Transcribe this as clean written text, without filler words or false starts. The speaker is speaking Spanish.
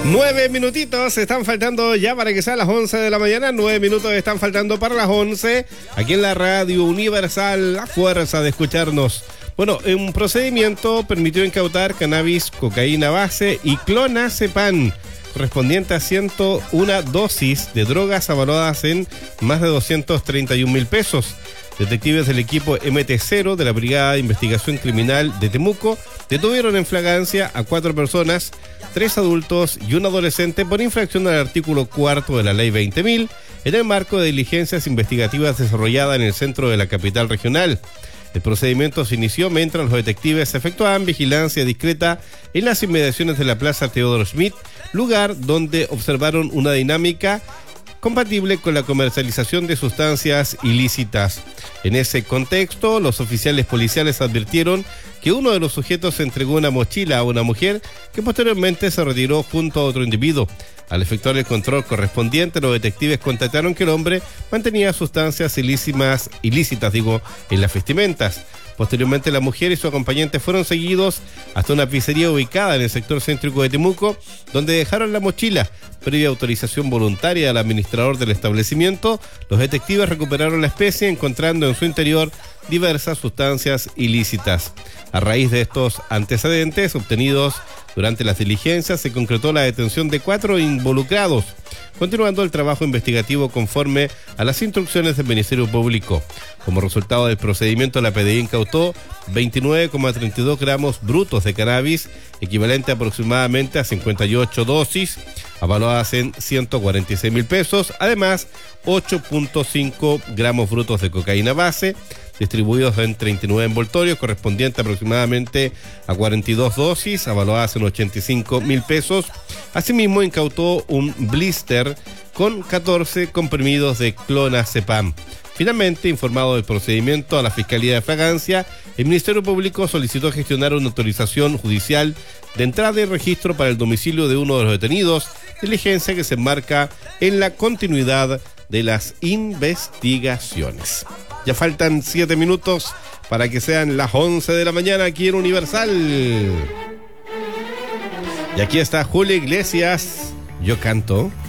9 minutitos están faltando ya para que sean las 11 de la mañana. 9 minutos están faltando para las 11. Aquí en la Radio Universal, la fuerza de escucharnos. Bueno, un procedimiento permitió incautar cannabis, cocaína base y clonazepam, correspondiente a 101 dosis de drogas avaluadas en más de 231.000 pesos. Detectives del equipo MT0 de la Brigada de Investigación Criminal de Temuco detuvieron en flagrancia a 4 personas, 3 adultos y un adolescente por infracción al artículo 4 de la Ley 20.000 en el marco de diligencias investigativas desarrolladas en el centro de la capital regional. El procedimiento se inició mientras los detectives efectuaban vigilancia discreta en las inmediaciones de la Plaza Teodoro Schmidt, lugar donde observaron una dinámica compatible con la comercialización de sustancias ilícitas. En ese contexto, los oficiales policiales advirtieron que uno de los sujetos entregó una mochila a una mujer que posteriormente se retiró junto a otro individuo. Al efectuar el control correspondiente, los detectives constataron que el hombre mantenía sustancias ilícitas en las vestimentas. Posteriormente, la mujer y su acompañante fueron seguidos hasta una pizzería ubicada en el sector céntrico de Temuco, donde dejaron la mochila. Previa autorización voluntaria del administrador del establecimiento, los detectives recuperaron la especie, encontrando en su interior diversas sustancias ilícitas. A raíz de estos antecedentes obtenidos durante las diligencias, se concretó la detención de 4 involucrados, continuando el trabajo investigativo conforme a las instrucciones del Ministerio Público. Como resultado del procedimiento, la PDI incautó 29,32 gramos brutos de cannabis, equivalente aproximadamente a 58 dosis, avaluadas en 146.000 pesos. Además, 8,5 gramos brutos de cocaína base, distribuidos en 39 envoltorios, correspondiente aproximadamente a 42 dosis, avaluadas en 85.000 pesos. Asimismo, incautó un blister con 14 comprimidos de clonazepam. Finalmente, informado del procedimiento a la Fiscalía de Fragancia, el Ministerio Público solicitó gestionar una autorización judicial de entrada y registro para el domicilio de uno de los detenidos, diligencia que se enmarca en la continuidad de las investigaciones. Ya faltan 7 minutos para que sean las 11 de la mañana aquí en Universal. Y aquí está Julio Iglesias, Yo Canto.